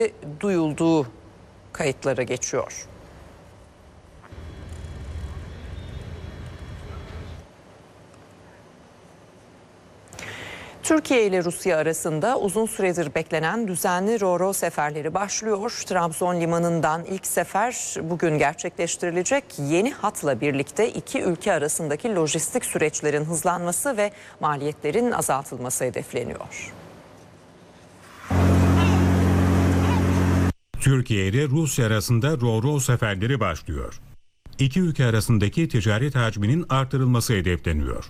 duyulduğu kayıtlara geçiyor. Türkiye ile Rusya arasında uzun süredir beklenen düzenli ro-ro seferleri başlıyor. Trabzon limanından ilk sefer bugün gerçekleştirilecek. Yeni hatla birlikte iki ülke arasındaki lojistik süreçlerin hızlanması ve maliyetlerin azaltılması hedefleniyor. Türkiye ile Rusya arasında ro-ro seferleri başlıyor. İki ülke arasındaki ticaret hacminin artırılması hedefleniyor.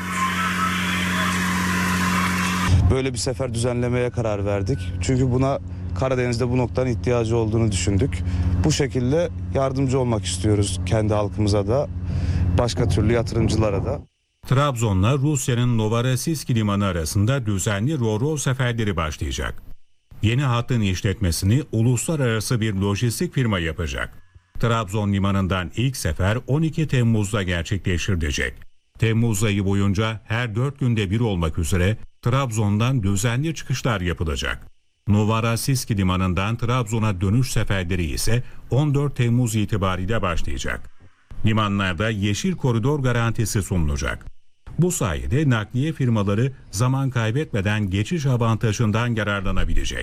Böyle bir sefer düzenlemeye karar verdik. Çünkü buna Karadeniz'de bu noktanın ihtiyacı olduğunu düşündük. Bu şekilde yardımcı olmak istiyoruz kendi halkımıza da, başka türlü yatırımcılara da. Trabzon'la Rusya'nın Novorossiysk limanı arasında düzenli ro-ro seferleri başlayacak. Yeni hattın işletmesini uluslararası bir lojistik firma yapacak. Trabzon limanından ilk sefer 12 Temmuz'da gerçekleştirilecek. Temmuz ayı boyunca her 4 günde bir olmak üzere Trabzon'dan düzenli çıkışlar yapılacak. Novorossiysk limanından Trabzon'a dönüş seferleri ise 14 Temmuz itibariyle başlayacak. Limanlarda yeşil koridor garantisi sunulacak. Bu sayede nakliye firmaları zaman kaybetmeden geçiş avantajından yararlanabilecek.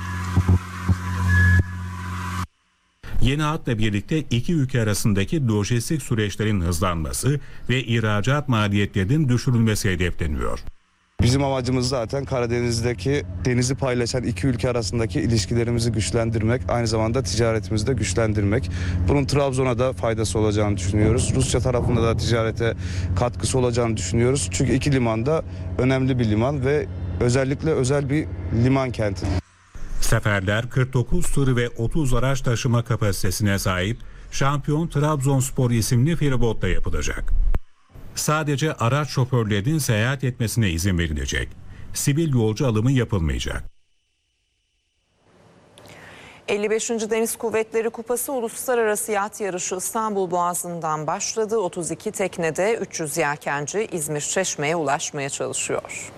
Yeni hatla birlikte iki ülke arasındaki lojistik süreçlerin hızlanması ve ihracat maliyetlerinin düşürülmesi hedefleniyor. Bizim amacımız zaten Karadeniz'deki denizi paylaşan iki ülke arasındaki ilişkilerimizi güçlendirmek, aynı zamanda ticaretimizi de güçlendirmek. Bunun Trabzon'a da faydası olacağını düşünüyoruz. Rusya tarafında da ticarete katkısı olacağını düşünüyoruz. Çünkü iki liman da önemli bir liman ve özellikle özel bir liman kenti. Seferler 49 tır ve 30 araç taşıma kapasitesine sahip Şampiyon Trabzonspor isimli feribotla yapılacak. Sadece araç şoförlerinin seyahat etmesine izin verilecek. Sivil yolcu alımı yapılmayacak. 55. Deniz Kuvvetleri Kupası Uluslararası Yat Yarışı İstanbul Boğazı'ndan başladı. 32 teknede 300 yelkenci İzmir Çeşme'ye ulaşmaya çalışıyor.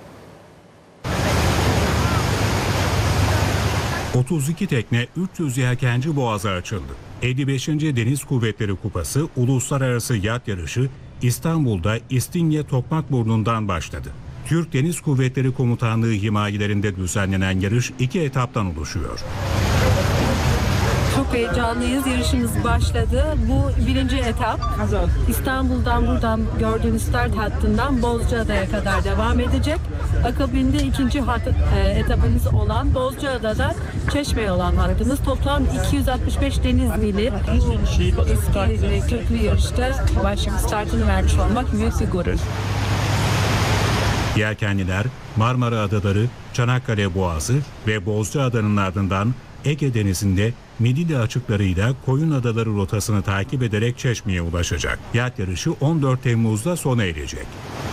32 tekne 300 yelkenci boğaza açıldı. 55. Deniz Kuvvetleri Kupası Uluslararası Yat Yarışı İstanbul'da İstinye Tokmakburnu'ndan başladı. Türk Deniz Kuvvetleri Komutanlığı himayelerinde düzenlenen yarış 2 etaptan oluşuyor. Çok heyecanlıyız. Yarışımız başladı. Bu birinci etap. İstanbul'dan buradan gördüğünüz start hattından Bozcaada'ya kadar devam edecek. Akabinde ikinci etapımız olan Bozcaada'da Çeşme'ye olan hattımız. Toplam 265 deniz mili. Bu eski köklü yarışta startını vermiş olmak büyük bir gurur. Yelkenliler Marmara Adaları, Çanakkale Boğazı ve Bozcaada'nın ardından Ege Denizi'nde Midilli açıklarıyla Koyun Adaları rotasını takip ederek Çeşme'ye ulaşacak. Yat yarışı 14 Temmuz'da sona erecek.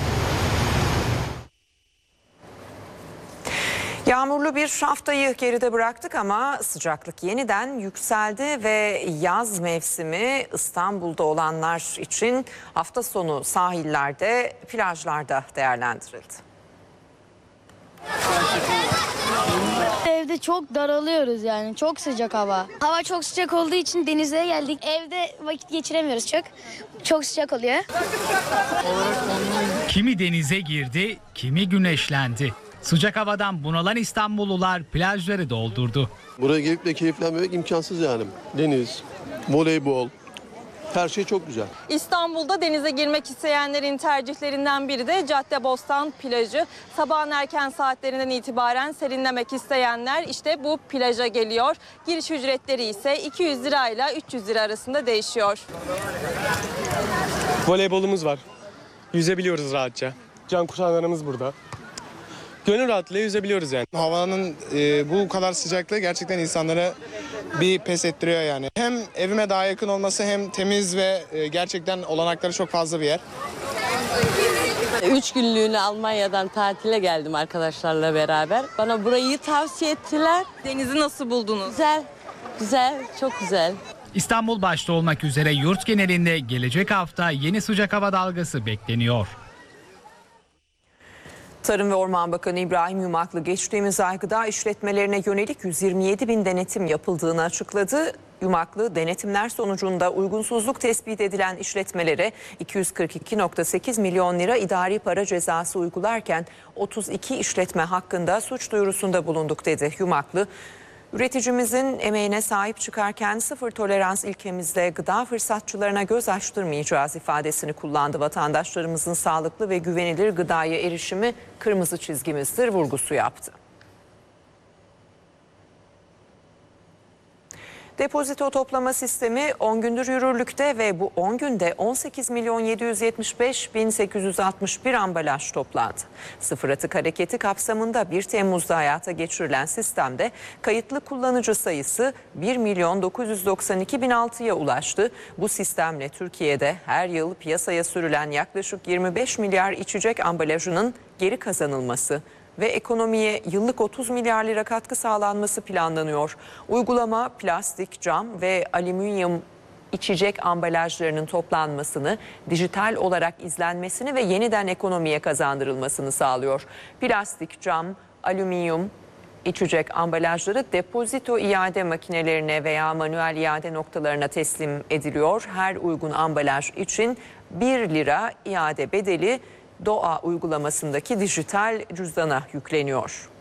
Yağmurlu bir haftayı geride bıraktık ama sıcaklık yeniden yükseldi ve yaz mevsimi İstanbul'da olanlar için hafta sonu sahillerde, plajlarda değerlendirildi. Evde çok daralıyoruz yani. Çok sıcak hava. Hava çok sıcak olduğu için denize geldik. Evde vakit geçiremiyoruz çok. Çok sıcak oluyor. Kimi denize girdi, kimi güneşlendi. Sıcak havadan bunalan İstanbullular plajları doldurdu. Buraya gelip de keyiflenmemek imkansız yani. Deniz, voleybol, her şey çok güzel. İstanbul'da denize girmek isteyenlerin tercihlerinden biri de Caddebostan plajı. Sabahın erken saatlerinden itibaren serinlemek isteyenler işte bu plaja geliyor. Giriş ücretleri ise 200 lirayla 300 lira arasında değişiyor. Voleybolumuz var. Yüzebiliyoruz rahatça. Can kurtaranlarımız burada. Gönül rahatlığıyla yüzebiliyoruz yani. Havanın bu kadar sıcaklığı gerçekten insanlara bir pes ettiriyor yani. Hem evime daha yakın olması hem temiz ve gerçekten olanakları çok fazla bir yer. 3 günlüğüne Almanya'dan tatile geldim arkadaşlarla beraber. Bana burayı tavsiye ettiler. Denizi nasıl buldunuz? Güzel, güzel, çok güzel. İstanbul başta olmak üzere yurt genelinde gelecek hafta yeni sıcak hava dalgası bekleniyor. Tarım ve Orman Bakanı İbrahim Yumaklı geçtiğimiz ay gıda işletmelerine yönelik 127 bin denetim yapıldığını açıkladı. Yumaklı denetimler sonucunda uygunsuzluk tespit edilen işletmelere 242,8 milyon lira idari para cezası uygularken 32 işletme hakkında suç duyurusunda bulunduk dedi. Yumaklı, üreticimizin emeğine sahip çıkarken sıfır tolerans ilkemizle gıda fırsatçılarına göz açtırmayacağız ifadesini kullandı. Vatandaşlarımızın sağlıklı ve güvenilir gıdaya erişimi kırmızı çizgimizdir vurgusu yaptı. Depozito toplama sistemi 10 gündür yürürlükte ve bu 10 günde 18.775.861 ambalaj toplandı. Sıfır atık hareketi kapsamında 1 Temmuz'da hayata geçirilen sistemde kayıtlı kullanıcı sayısı 1.992.006'ya ulaştı. Bu sistemle Türkiye'de her yıl piyasaya sürülen yaklaşık 25 milyar içecek ambalajının geri kazanılması ve ekonomiye yıllık 30 milyar lira katkı sağlanması planlanıyor. Uygulama plastik, cam ve alüminyum içecek ambalajlarının toplanmasını, dijital olarak izlenmesini ve yeniden ekonomiye kazandırılmasını sağlıyor. Plastik, cam, alüminyum içecek ambalajları depozito iade makinelerine veya manuel iade noktalarına teslim ediliyor. Her uygun ambalaj için 1 lira iade bedeli Doğa uygulamasındaki dijital cüzdana yükleniyor.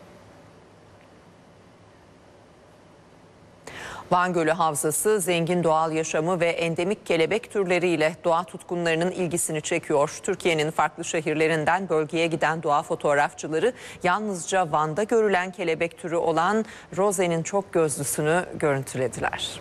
Van Gölü Havzası zengin doğal yaşamı ve endemik kelebek türleriyle doğa tutkunlarının ilgisini çekiyor. Türkiye'nin farklı şehirlerinden bölgeye giden doğa fotoğrafçıları yalnızca Van'da görülen kelebek türü olan rozenin çok gözlüsünü görüntülediler.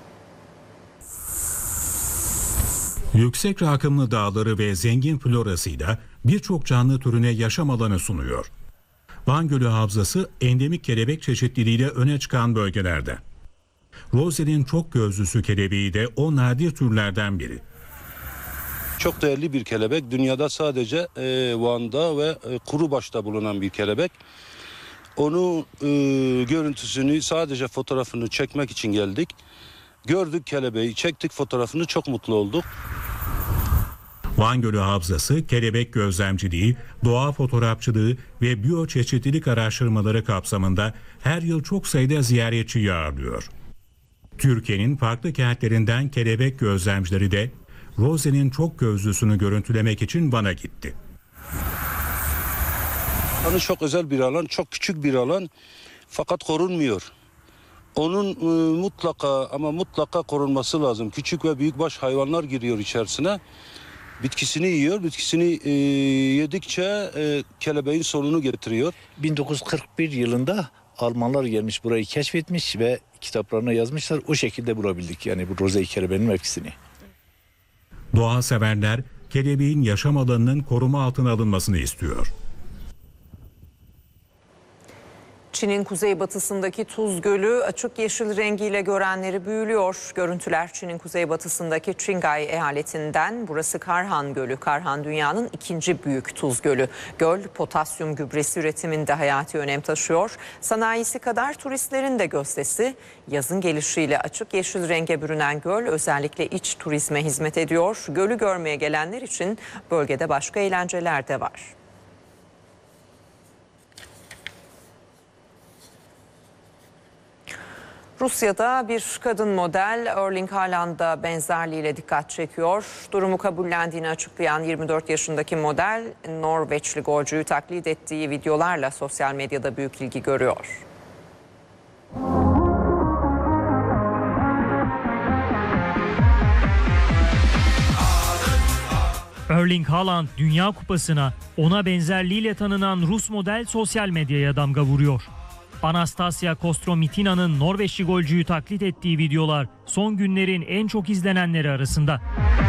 Yüksek rakımlı dağları ve zengin florasıyla birçok canlı türüne yaşam alanı sunuyor. Van Gölü Havzası endemik kelebek çeşitliliğiyle öne çıkan bölgelerde. Rose'nin çok gözlüsü kelebeği de o nadir türlerden biri. Çok değerli bir kelebek. Dünyada sadece Van'da ve Kurubaş'ta bulunan bir kelebek. Onun görüntüsünü, sadece fotoğrafını çekmek için geldik. Gördük kelebeği, çektik fotoğrafını, çok mutlu olduk. Van Gölü Havzası, kelebek gözlemciliği, doğa fotoğrafçılığı ve biyoçeşitlilik araştırmaları kapsamında her yıl çok sayıda ziyaretçi ağırlıyor. Türkiye'nin farklı kentlerinden kelebek gözlemcileri de rozenin çok gözlüsünü görüntülemek için Van'a gitti. Van'ı çok özel bir alan, çok küçük bir alan fakat korunmuyor. Onun mutlaka korunması lazım. Küçük ve büyükbaş hayvanlar giriyor içerisine. Bitkisini yiyor. Bitkisini yedikçe kelebeğin sonunu getiriyor. 1941 yılında Almanlar gelmiş, burayı keşfetmiş ve kitaplarına yazmışlar. O şekilde bulabildik yani bu roze kelebeğinin mevkisini. Doğa severler kelebeğin yaşam alanının koruma altına alınmasını istiyor. Çin'in kuzeybatısındaki Tuz Gölü açık yeşil rengiyle görenleri büyülüyor. Görüntüler Çin'in kuzeybatısındaki Qinghai eyaletinden. Burası Karhan Gölü. Karhan dünyanın ikinci büyük tuz gölü. Göl potasyum gübresi üretiminde hayati önem taşıyor. Sanayisi kadar turistlerin de gözdesi. Yazın gelişiyle açık yeşil renge bürünen göl özellikle iç turizme hizmet ediyor. Gölü görmeye gelenler için bölgede başka eğlenceler de var. Rusya'da bir kadın model Erling Haaland'a benzerliğiyle dikkat çekiyor. Durumu kabullendiğini açıklayan 24 yaşındaki model Norveçli golcüyü taklit ettiği videolarla sosyal medyada büyük ilgi görüyor. Erling Haaland Dünya Kupası'na ona benzerliğiyle tanınan Rus model sosyal medyaya damga vuruyor. Anastasia Kostromitina'nın Norveçli golcüyü taklit ettiği videolar son günlerin en çok izlenenleri arasında.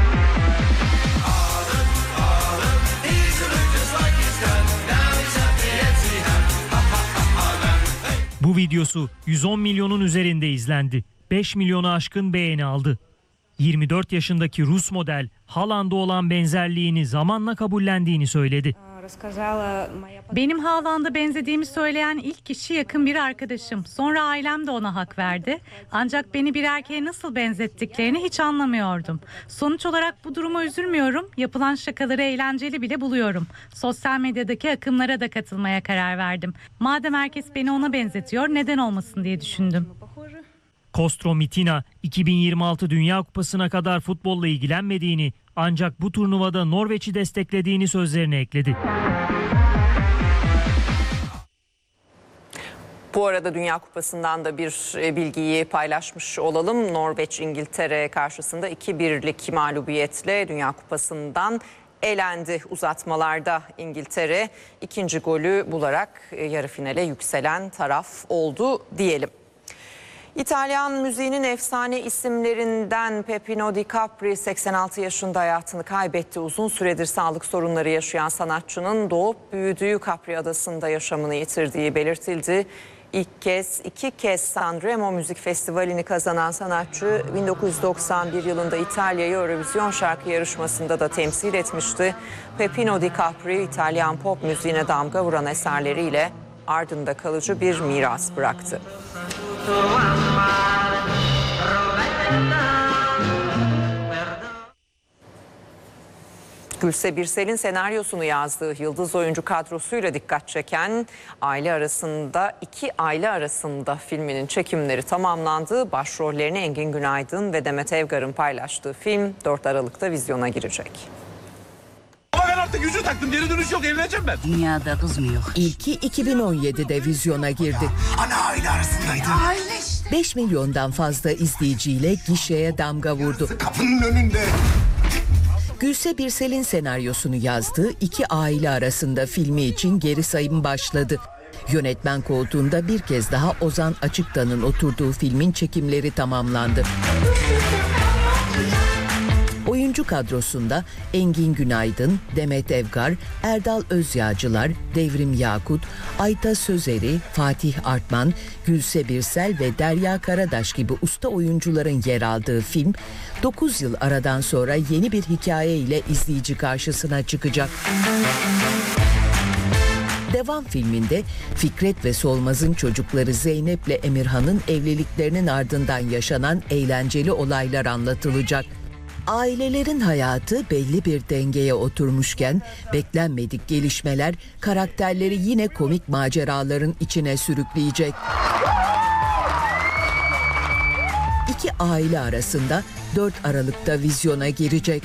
Bu videosu 110 milyonun üzerinde izlendi. 5 milyonu aşkın beğeni aldı. 24 yaşındaki Rus model Haaland'a olan benzerliğini zamanla kabullendiğini söyledi. Benim Haaland'a benzediğimi söyleyen ilk kişi yakın bir arkadaşım. Sonra ailem de ona hak verdi. Ancak beni bir erkeğe nasıl benzettiklerini hiç anlamıyordum. Sonuç olarak bu duruma üzülmüyorum. Yapılan şakaları eğlenceli bile buluyorum. Sosyal medyadaki akımlara da katılmaya karar verdim. Madem herkes beni ona benzetiyor, neden olmasın diye düşündüm. Kostro Mitina 2026 Dünya Kupası'na kadar futbolla ilgilenmediğini ancak bu turnuvada Norveç'i desteklediğini sözlerine ekledi. Bu arada Dünya Kupası'ndan da bir bilgiyi paylaşmış olalım. Norveç İngiltere karşısında 2-1'lik mağlubiyetle Dünya Kupası'ndan elendi. Uzatmalarda İngiltere ikinci golü bularak yarı finale yükselen taraf oldu diyelim. İtalyan müziğinin efsane isimlerinden Peppino Di Capri 86 yaşında hayatını kaybetti. Uzun süredir sağlık sorunları yaşayan sanatçının doğup büyüdüğü Capri Adası'nda yaşamını yitirdiği belirtildi. İki kez Sanremo Müzik Festivali'ni kazanan sanatçı 1991 yılında İtalya'yı Eurovision şarkı yarışmasında da temsil etmişti. Peppino Di Capri İtalyan pop müziğine damga vuran eserleriyle ardında kalıcı bir miras bıraktı. Gülse Birsel'in senaryosunu yazdığı yıldız oyuncu kadrosuyla dikkat çeken iki aile arasında filminin çekimleri tamamlandı. Başrollerini Engin Günaydın ve Demet Evgar'ın paylaştığı film 4 Aralık'ta vizyona girecek. Ama ben artık yüzüğü taktım, geri dönüş yok, evleneceğim ben. Dünyada kız mı yok? İlki 2017'de vizyona girdi. Ana aile arasındaydı. Aile işte. 5 milyondan fazla izleyiciyle gişeye damga vurdu. Kapının önünde. Gülse Birsel'in senaryosunu yazdığı iki aile arasında filmi için geri sayım başladı. Yönetmen koltuğunda bir kez daha Ozan Açıktan'ın oturduğu filmin çekimleri tamamlandı. Oyuncu kadrosunda Engin Günaydın, Demet Evgar, Erdal Özyağcılar, Devrim Yakut, Ayta Sözeri, Fatih Artman, Gülse Birsel ve Derya Karadaş gibi usta oyuncuların yer aldığı film 9 yıl aradan sonra yeni bir hikaye ile izleyici karşısına çıkacak. Devam filminde Fikret ve Solmaz'ın çocukları Zeynep ile Emirhan'ın evliliklerinin ardından yaşanan eğlenceli olaylar anlatılacak. Ailelerin hayatı belli bir dengeye oturmuşken beklenmedik gelişmeler karakterleri yine komik maceraların içine sürükleyecek. İki aile arasında 4 Aralık'ta vizyona girecek.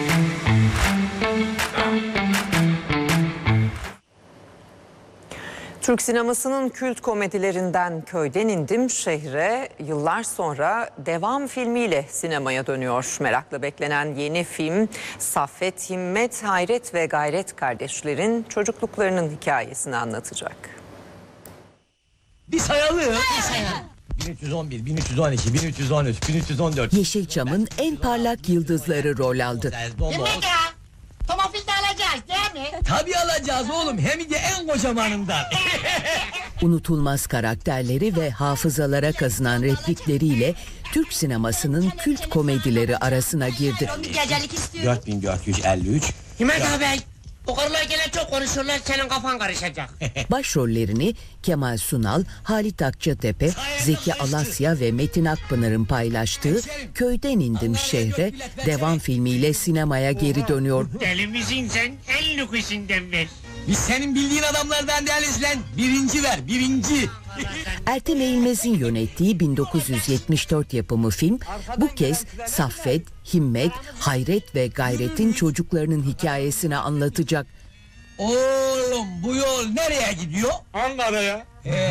Türk sinemasının kült komedilerinden Köyden İndim Şehre yıllar sonra Devam filmiyle sinemaya dönüyor. Merakla beklenen yeni film Saffet, Himmet, Hayret ve Gayret kardeşlerin çocukluklarının hikayesini anlatacak. Bir sayalım. 1311, 1312, 1313, 1314. Yeşilçam'ın en parlak yıldızları rol aldı. Tamam filde alacağız değil mi? Tabii alacağız oğlum, hem de en kocamanından. Unutulmaz karakterleri ve hafızalara kazınan replikleriyle Türk sinemasının kült komedileri arasına girdi. Bir gecelik istiyorum. 4453. Himmet abi, o karılar gene çok konuşurlar, senin kafan karışacak. Başrollerini Kemal Sunal, Halit Akçatepe, Zeki Alasya ve Metin Akpınar'ın paylaştığı Köyden İndim Şehre Devam filmiyle sinemaya geri dönüyor. Deli misin sen? En lüküsünden ver. Biz senin bildiğin adamlardan değiliz lan. Birinci ver, birinci. Ertem Eğilmez'in yönettiği 1974 yapımı film bu kez Saffet, Himmet, Hayret ve Gayret'in çocuklarının hikayesini anlatacak. Oğlum bu yol nereye gidiyor? Ankara'ya.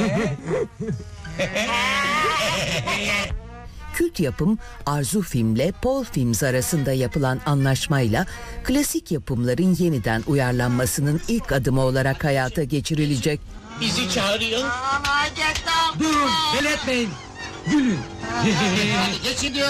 Kült yapım Arzu Film'le Pol Films arasında yapılan anlaşmayla klasik yapımların yeniden uyarlanmasının ilk adımı olarak hayata geçirilecek. Bizi çağırıyor. Durun, belirtmeyin. Gülün. Geçiliyor.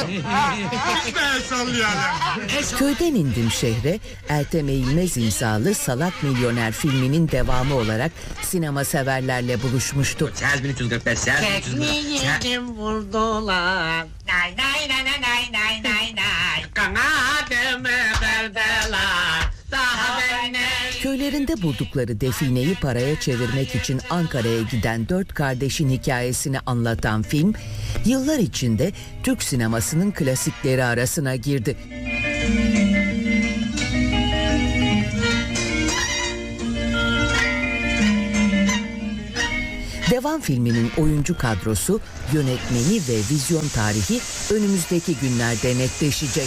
Köyden İndim Şehre, Ertem Eğilmez imzalı Salak Milyoner filminin devamı olarak sinema severlerle buluşmuştu. 1345, 1345. Tekniğim vurdular. Nay nay nay nay nay nay nay nay. Kanadımı verdiler. Daha ben ne? Köylerinde buldukları defineyi paraya çevirmek için Ankara'ya giden 4 kardeşin hikayesini anlatan film, yıllar içinde Türk sinemasının klasikleri arasına girdi. Devam filminin oyuncu kadrosu, yönetmeni ve vizyon tarihi önümüzdeki günlerde netleşecek.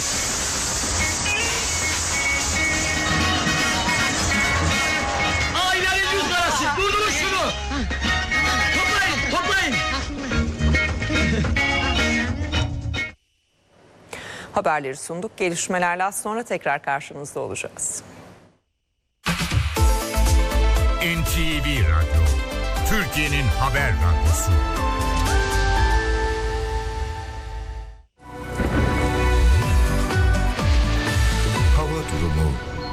Ailenin yüz karası. Durdurun şunu. Toplayın. Haberleri sunduk. Gelişmelerle az sonra tekrar karşınızda olacağız. NTV Radyo, Türkiye'nin haber radyosu. Hava durumu.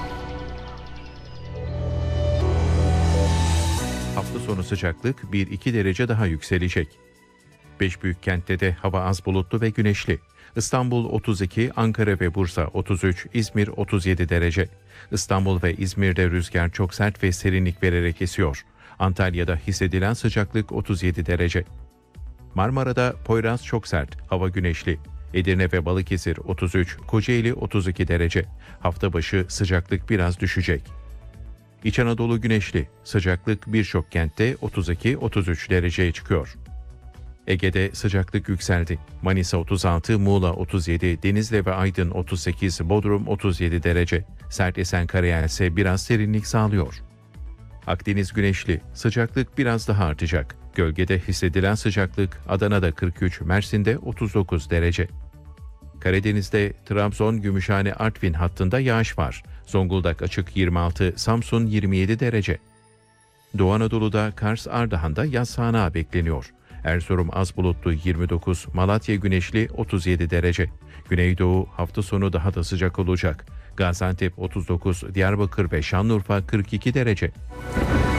Hafta sonu sıcaklık 1-2 derece daha yükselecek. 5 büyük kentte de hava az bulutlu ve güneşli. İstanbul 32, Ankara ve Bursa 33, İzmir 37 derece. İstanbul ve İzmir'de rüzgar çok sert ve serinlik vererek esiyor. Antalya'da hissedilen sıcaklık 37 derece. Marmara'da Poyraz çok sert, hava güneşli. Edirne ve Balıkesir 33, Kocaeli 32 derece. Hafta başı sıcaklık biraz düşecek. İç Anadolu güneşli, sıcaklık birçok kentte 32-33 dereceye çıkıyor. Ege'de sıcaklık yükseldi. Manisa 36, Muğla 37, Denizli ve Aydın 38, Bodrum 37 derece. Sert esen karayel ise biraz serinlik sağlıyor. Akdeniz güneşli, sıcaklık biraz daha artacak. Gölgede hissedilen sıcaklık Adana'da 43, Mersin'de 39 derece. Karadeniz'de Trabzon, Gümüşhane, Artvin hattında yağış var. Zonguldak açık 26, Samsun 27 derece. Doğu Anadolu'da Kars, Ardahan'da yaz sağanağı bekleniyor. Erzurum az bulutlu 29, Malatya güneşli 37 derece. Güneydoğu hafta sonu daha da sıcak olacak. Gaziantep 39, Diyarbakır ve Şanlıurfa 42 derece.